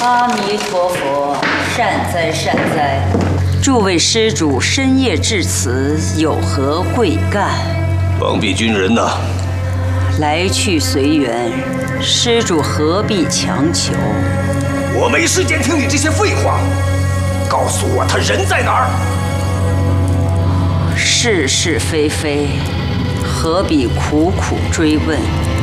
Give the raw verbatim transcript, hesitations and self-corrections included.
阿弥陀佛，善哉善哉。诸位施主深夜至此，有何贵干？ 王弼军人呢？ 来去随缘，施主何必强求？ 我没时间听你这些废话，告诉我他人在哪儿？ 是是非非，何必苦苦追问？